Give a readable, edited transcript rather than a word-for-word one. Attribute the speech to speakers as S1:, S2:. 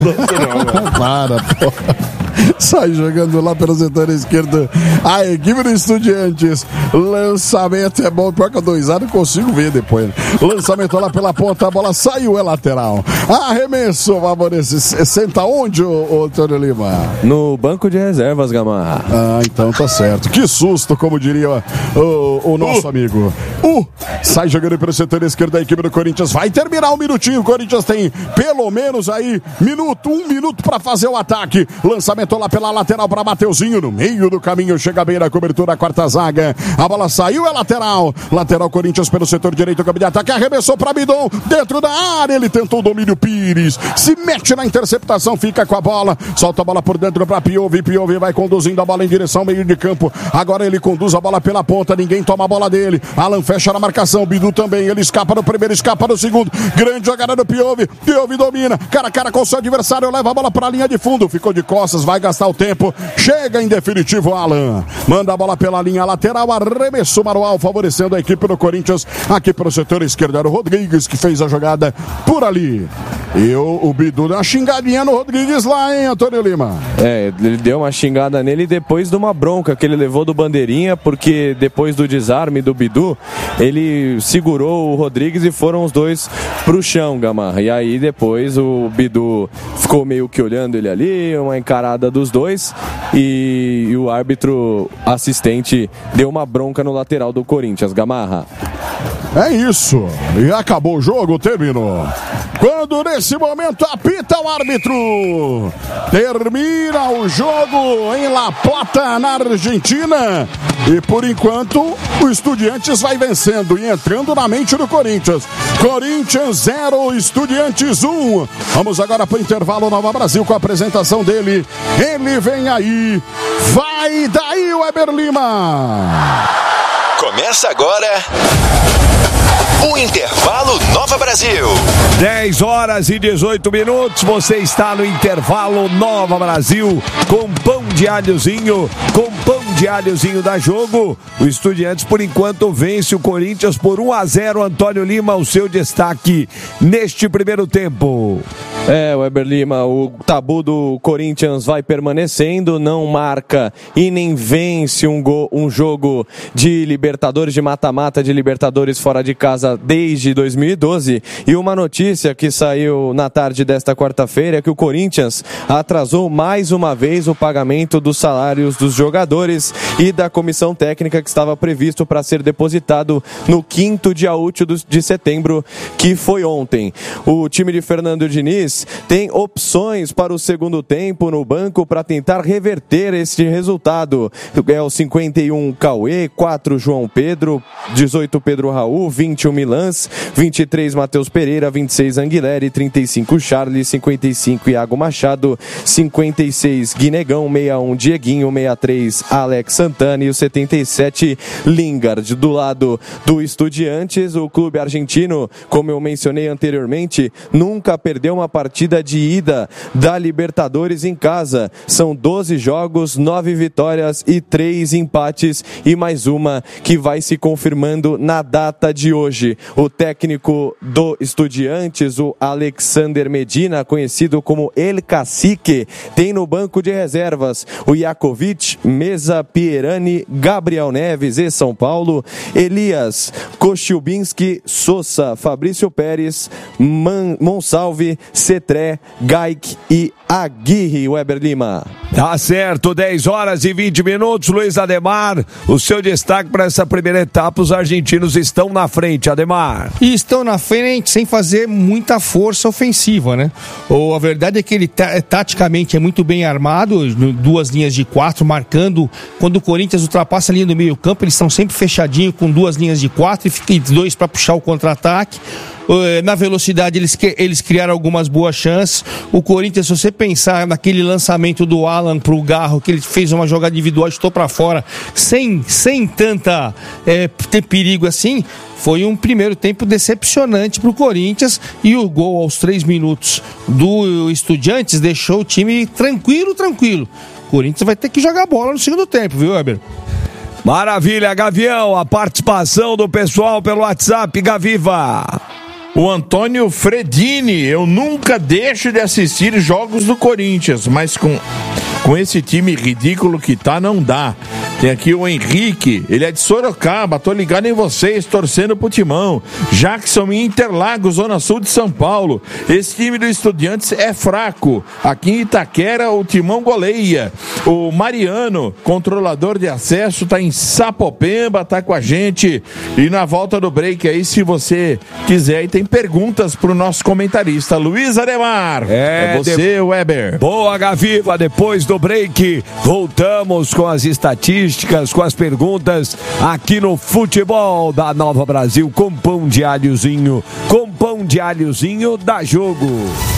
S1: Para, pô. Sai jogando lá pelo setor esquerdo a equipe do Estudiantes. Lançamento é bom, pior que eu 2A não consigo ver depois. Lançamento lá pela ponta, a bola saiu, é lateral. Arremesso, Vavorese. Senta onde, ô Antônio Lima?
S2: No banco de reservas, Gamarra.
S1: Então tá certo. Que susto, como diria o nosso amigo. Sai jogando pelo setor esquerdo da equipe do Corinthians. Vai terminar um minutinho. O Corinthians tem pelo menos aí um minuto pra fazer o ataque. Lançamento lá pela lateral para Mateuzinho, no meio do caminho, chega bem na cobertura, a quarta zaga, a bola saiu, é lateral Corinthians pelo setor direito, campo de ataque, arremessou para Bidon, dentro da área, ele tentou o domínio, Pires, se mete na interceptação, fica com a bola, solta a bola por dentro para Piovi vai conduzindo a bola em direção ao meio de campo, agora ele conduz a bola pela ponta, ninguém toma a bola dele, Alan fecha na marcação, Bidu também, ele escapa no primeiro, escapa no segundo, grande jogada do Piovi domina, cara a cara com o seu adversário, leva a bola para a linha de fundo, ficou de costas, vai gastar o tempo, chega em definitivo Alan, manda a bola pela linha lateral, arremessou manual, favorecendo a equipe do Corinthians, aqui pelo setor esquerdo era o Rodrigues que fez a jogada por ali, e o Bidu deu uma xingadinha no Rodrigues lá, hein, Antônio Lima?
S2: Ele deu uma xingada nele depois de uma bronca que ele levou do Bandeirinha, porque depois do desarme do Bidu, ele segurou o Rodrigues e foram os dois pro chão, Gamarra, e aí depois o Bidu ficou meio que olhando ele ali, uma encarada dos dois e o árbitro assistente deu uma bronca no lateral do Corinthians, Gamarra.
S1: É isso, e acabou o jogo, terminou. Quando nesse momento apita o árbitro, termina o jogo em La Plata, na Argentina, e por enquanto o Estudiantes vai vencendo e entrando na mente do Corinthians. Corinthians 0, Estudiantes 1. Vamos agora para o intervalo Nova Brasil com a apresentação dele. Ele vem aí, vai daí o Weber Lima.
S3: Começa agora o Intervalo Nova Brasil.
S4: 10h18, você está no Intervalo Nova Brasil com pão de alhozinho, da Jogo. O Estudiantes por enquanto vence o Corinthians por 1-0. Antônio Lima, o seu destaque neste primeiro tempo.
S2: Weber Lima, o tabu do Corinthians vai permanecendo, não marca e nem vence um jogo de Libertadores, de mata-mata de Libertadores fora de casa desde 2012. E uma notícia que saiu na tarde desta quarta-feira é que o Corinthians atrasou mais uma vez o pagamento dos salários dos jogadores e da comissão técnica que estava previsto para ser depositado no 5º dia útil de setembro, que foi ontem. O time de Fernando Diniz tem opções para o segundo tempo no banco para tentar reverter este resultado. É o 51 Cauê, 4 João Pedro, 18 Pedro Raul, 21 Milans, 23 Matheus Pereira, 26 Anguilera, 35 Charles, 55 Iago Machado, 56 Guinegão, 61 Dieguinho, 63 Alex Santana e o 77 Lingard. Do lado do Estudiantes, o clube argentino, como eu mencionei anteriormente, nunca perdeu uma partida de ida da Libertadores em casa. São 12 jogos, 9 vitórias e 3 empates e mais uma que vai se confirmando na data de hoje. O técnico do Estudiantes, o Alexander Medina, conhecido como El Cacique, tem no banco de reservas o Jakovic, Mesa, Pierani, Gabriel Neves e São Paulo, Elias, Kochubinski, Sousa, Fabrício Pérez, Monsalve, Cetré, Gaik e Aguirre. Weber Lima.
S4: Tá certo, 10h20, Luiz Ademar, o seu destaque para essa primeira etapa. Os argentinos estão na frente, Ademar.
S5: E estão na frente sem fazer muita força ofensiva, né? A verdade é que ele taticamente é muito bem armado, 2 linhas de 4, marcando. Quando o Corinthians ultrapassa a linha do meio campo, eles estão sempre fechadinhos com 2 linhas de 4 e fica 2 para puxar o contra-ataque. Na velocidade eles criaram algumas boas chances. O Corinthians, se você pensar naquele lançamento do Alan pro Garro, que ele fez uma jogada individual e chutou para fora sem tanta ter perigo assim, foi um primeiro tempo decepcionante pro Corinthians, e o gol aos 3 minutos do Estudiantes deixou o time tranquilo. O Corinthians vai ter que jogar bola no segundo tempo, viu, Weber?
S4: Maravilha, Gavião, a participação do pessoal pelo WhatsApp, Gaviva.
S6: O Antônio Fredini, eu nunca deixo de assistir jogos do Corinthians, mas com esse time ridículo que tá, não dá. Tem aqui o Henrique, ele é de Sorocaba, tô ligado em vocês, torcendo pro Timão. Jackson em Interlagos, Zona Sul de São Paulo. Esse time do Estudiantes é fraco. Aqui em Itaquera, o Timão goleia. O Mariano, controlador de acesso, tá em Sapopemba, tá com a gente. E na volta do break aí, se você quiser, e tem perguntas pro nosso comentarista, Luiz Ademar. É você, Weber.
S4: Boa, Gaviva, depois do break, voltamos com as estatísticas, com as perguntas aqui no Futebol da Nova Brasil, com pão de alhozinho, da Jogo.